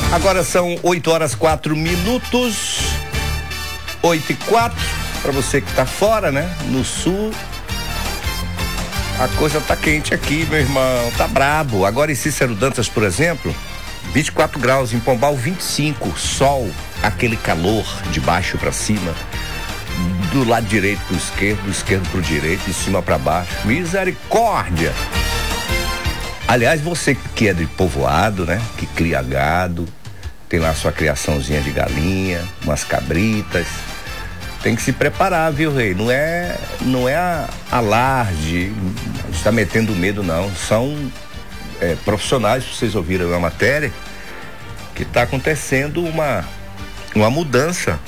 Agora são 8h04, 8h04, para você que tá fora, né? No sul, a coisa tá quente aqui, meu irmão, tá brabo. Agora em Cícero Dantas, por exemplo, 24 graus, em Pombal 25, sol, aquele calor de baixo para cima, do lado direito pro esquerdo, do esquerdo pro direito, de cima para baixo, misericórdia. Aliás, você que é de povoado, né? Que cria gado, tem lá sua criaçãozinha de galinha, umas cabritas, tem que se preparar, viu, rei? Não é alarde, a gente tá metendo medo, não. São profissionais, vocês ouviram a matéria, que tá acontecendo uma mudança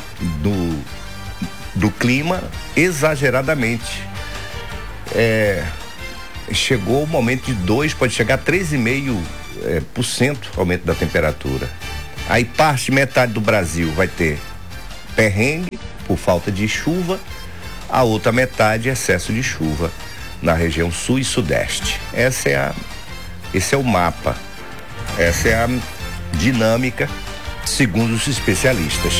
do clima exageradamente. Chegou o momento de 2, pode chegar a 3,5% aumento da temperatura. Aí metade do Brasil vai ter perrengue por falta de chuva, a outra metade excesso de chuva na região sul e sudeste. Esse é o mapa, essa é a dinâmica segundo os especialistas.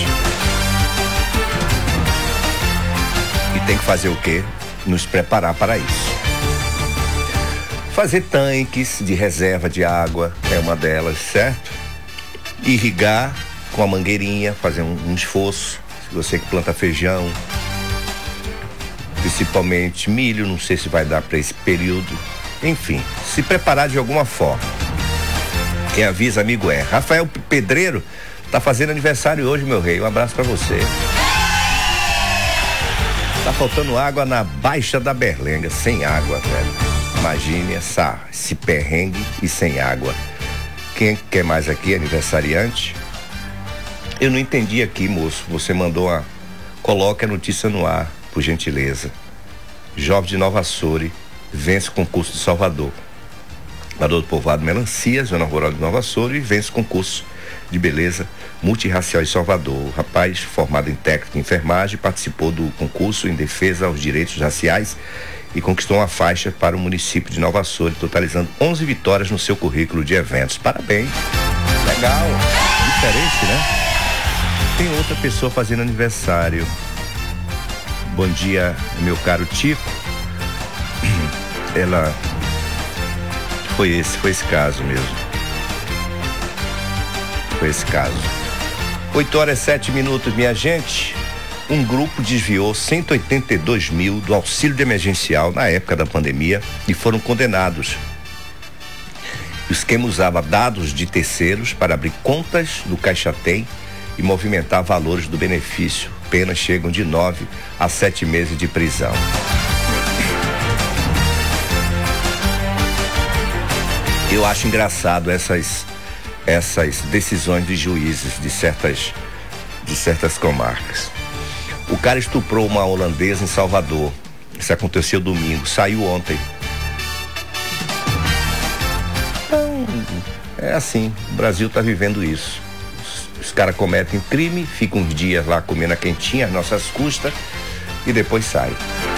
E tem que fazer o quê? Nos preparar para isso. Fazer tanques de reserva de água é uma delas, certo? Irrigar com a mangueirinha, fazer um esforço. Se você que planta feijão, principalmente milho, não sei se vai dar para esse período. Enfim, se preparar de alguma forma. Quem avisa, amigo é. Rafael Pedreiro tá fazendo aniversário hoje, meu rei. Um abraço para você. Tá faltando água na Baixa da Berlenga, sem água, velho. Imagine esse perrengue e sem água. Quem quer mais aqui, aniversariante? Eu não entendi aqui, moço. Você mandou coloque a notícia no ar, por gentileza. Jovem de Nova Açores vence concurso de Salvador. Morador do povoado Melancia, zona rural de Nova Açores, vence concurso de beleza multirracial em Salvador. O rapaz, formado em técnico de enfermagem, participou do concurso em defesa aos direitos raciais e conquistou uma faixa para o município de Nova Açores, totalizando 11 vitórias no seu currículo de eventos. Parabéns. Legal. Diferente, né? Tem outra pessoa fazendo aniversário. Bom dia, meu caro Tico. Foi esse caso mesmo. Foi esse caso. 8h07, minha gente. Um grupo desviou 182 mil do auxílio emergencial na época da pandemia e foram condenados. O esquema usava dados de terceiros para abrir contas do Caixa Tem e movimentar valores do benefício. Penas chegam de 9 a 7 meses de prisão. Eu acho engraçado essas decisões de juízes de certas comarcas. O cara estuprou uma holandesa em Salvador. Isso aconteceu domingo, saiu ontem. Então, é assim, o Brasil está vivendo isso. Os caras cometem crime, ficam uns dias lá comendo a quentinha, às nossas custas, e depois saem.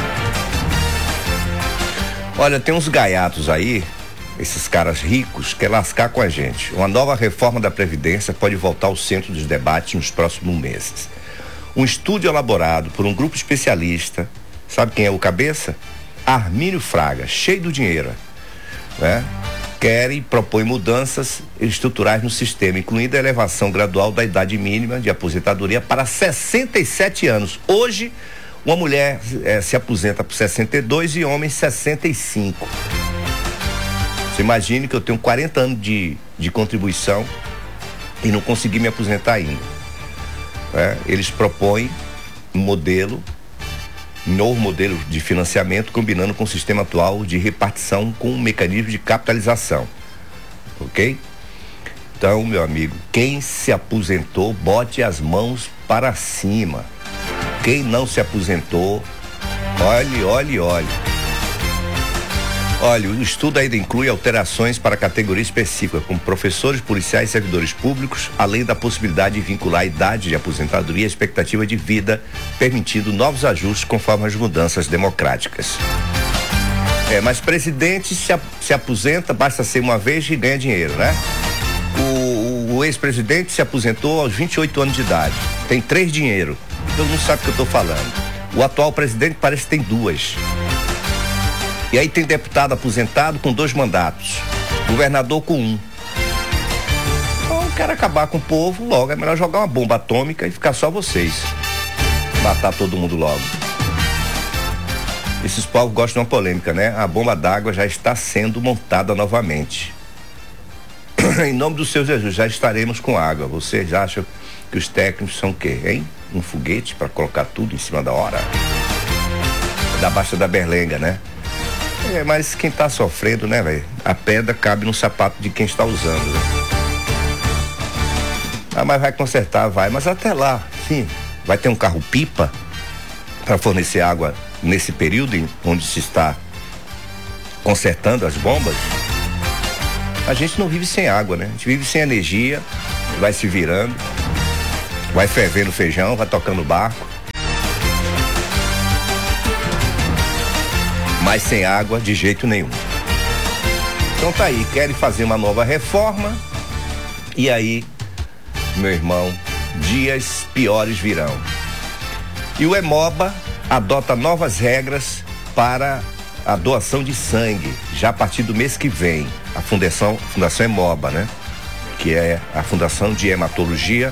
Olha, tem uns gaiatos aí, esses caras ricos, quer lascar com a gente. Uma nova reforma da Previdência pode voltar ao centro dos debates nos próximos meses. Um estudo elaborado por um grupo especialista, sabe quem é o cabeça? Armínio Fraga, cheio do dinheiro, né? Quer e propõe mudanças estruturais no sistema, incluindo a elevação gradual da idade mínima de aposentadoria para 67 anos. Hoje, uma mulher se aposenta por 62 e homem 65. Você imagine que eu tenho 40 anos de contribuição e não consegui me aposentar ainda. Eles propõem um novo modelo de financiamento combinando com o sistema atual de repartição com um mecanismo de capitalização, ok? Então, meu amigo, quem se aposentou, bote as mãos para cima. Quem não se aposentou, olhe. Olha, o estudo ainda inclui alterações para categoria específica, como professores, policiais e servidores públicos, além da possibilidade de vincular a idade de aposentadoria à expectativa de vida, permitindo novos ajustes conforme as mudanças democráticas. Mas presidente se aposenta, basta ser uma vez e ganha dinheiro, né? O ex-presidente se aposentou aos 28 anos de idade. Tem 3 dinheiro. Todo mundo sabe o que eu estou falando. O atual presidente parece que tem 2. E aí tem deputado aposentado com 2 mandatos. Governador com 1. Então, quero acabar com o povo logo. É melhor jogar uma bomba atômica e ficar só vocês. Matar todo mundo logo. Esses povos gostam de uma polêmica, né? A bomba d'água já está sendo montada novamente. Em nome do seu Jesus, já estaremos com água. Vocês acham que os técnicos são o quê, hein? Um foguete para colocar tudo em cima da hora? Da Baixa da Berlenga, né? Mas quem tá sofrendo, né, velho? A pedra cabe no sapato de quem está usando, né? Mas vai consertar, vai. Mas até lá, sim, vai ter um carro-pipa para fornecer água nesse período onde se está consertando as bombas. A gente não vive sem água, né? A gente vive sem energia, vai se virando, vai fervendo feijão, vai tocando barco. Mas sem água de jeito nenhum. Então tá aí, querem fazer uma nova reforma e aí, meu irmão, dias piores virão. E o Hemoba adota novas regras para a doação de sangue, já a partir do mês que vem. A Fundação Hemoba, né? Que é a Fundação de Hematologia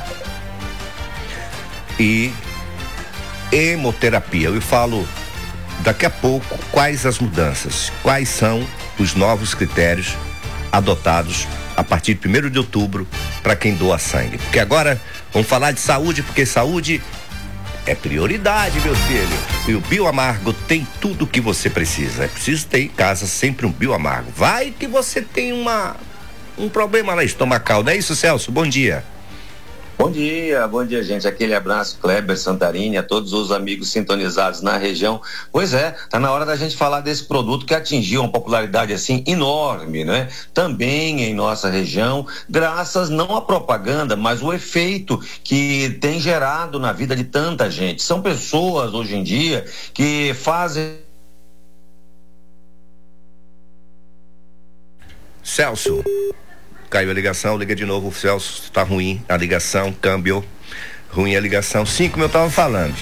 e Hemoterapia. Eu falo daqui a pouco quais as mudanças, quais são os novos critérios adotados a partir de 1º de outubro para quem doa sangue. Porque agora vamos falar de saúde, porque saúde é prioridade, meu filho. E o Bioamargo tem tudo o que você precisa. É preciso ter em casa sempre um Bioamargo. Vai que você tem um problema lá estomacal, não é isso, Celso? Bom dia. Bom dia, gente. Aquele abraço, Kleber, Santarini, a todos os amigos sintonizados na região. Pois é, tá na hora da gente falar desse produto que atingiu uma popularidade assim enorme, né? Também em nossa região, graças não à propaganda, mas o efeito que tem gerado na vida de tanta gente. São pessoas hoje em dia que fazem... Celso, caiu a ligação, liga de novo, o Celso, tá ruim a ligação, câmbio, ruim a ligação. Sim, como eu tava falando,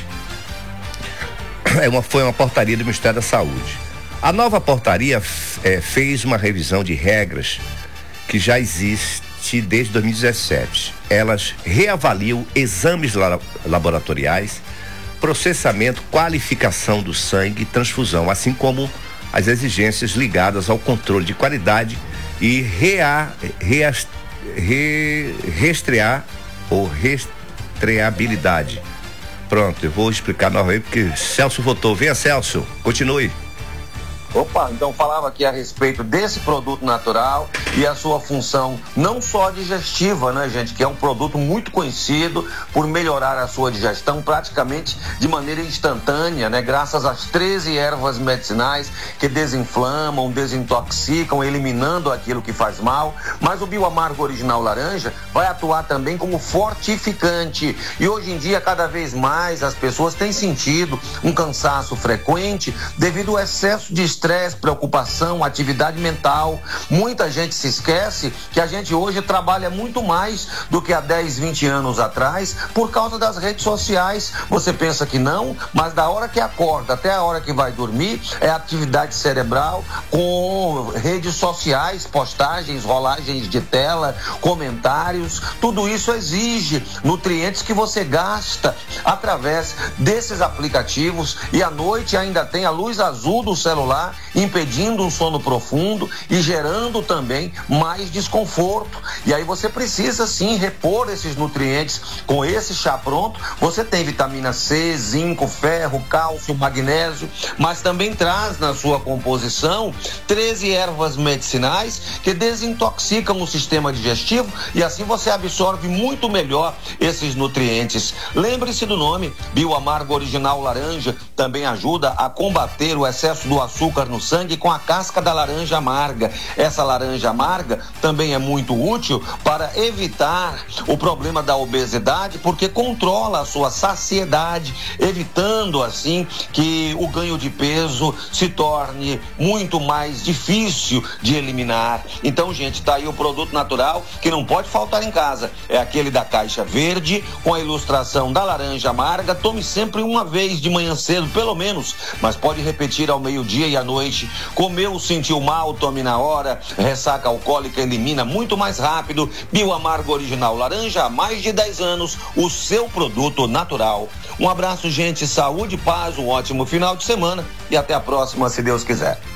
foi uma portaria do Ministério da Saúde. A nova portaria fez uma revisão de regras que já existe desde 2017. Elas reavaliam exames laboratoriais, processamento, qualificação do sangue e transfusão, assim como as exigências ligadas ao controle de qualidade e rastreabilidade. Pronto, eu vou explicar novamente porque Celso votou. Venha, Celso, continue. Opa, então falava aqui a respeito desse produto natural e a sua função não só digestiva, né, gente, que é um produto muito conhecido por melhorar a sua digestão praticamente de maneira instantânea, né, graças às 13 ervas medicinais que desinflamam, desintoxicam, eliminando aquilo que faz mal. Mas o Bioamargo Original Laranja vai atuar também como fortificante. E hoje em dia, cada vez mais, as pessoas têm sentido um cansaço frequente devido ao excesso de estresse, preocupação, atividade mental. Muita gente se esquece que a gente hoje trabalha muito mais do que há 10, 20 anos atrás por causa das redes sociais. Você pensa que não, mas da hora que acorda até a hora que vai dormir é atividade cerebral com redes sociais, postagens, rolagens de tela, comentários. Tudo isso exige nutrientes que você gasta através desses aplicativos, e à noite ainda tem a luz azul do celular impedindo um sono profundo e gerando também mais desconforto. E aí você precisa sim repor esses nutrientes com esse chá pronto. Você tem vitamina C, zinco, ferro, cálcio, magnésio, mas também traz na sua composição 13 ervas medicinais que desintoxicam o sistema digestivo e assim você absorve muito melhor esses nutrientes. Lembre-se do nome, Bioamargo Original Laranja, também ajuda a combater o excesso do açúcar no sangue com a casca da laranja amarga. Essa laranja amarga também é muito útil para evitar o problema da obesidade, porque controla a sua saciedade, evitando assim que o ganho de peso se torne muito mais difícil de eliminar. Então, gente, tá aí o produto natural que não pode faltar em casa. É aquele da caixa verde com a ilustração da laranja amarga. Tome sempre uma vez de manhã cedo, pelo menos, mas pode repetir ao meio-dia e à noite. Comeu, sentiu mal, tome na hora. Ressaca alcoólica elimina muito mais rápido. Bioamargo Original Laranja, há mais de 10 anos, o seu produto natural. Um abraço, gente, saúde, paz, um ótimo final de semana e até a próxima, se Deus quiser.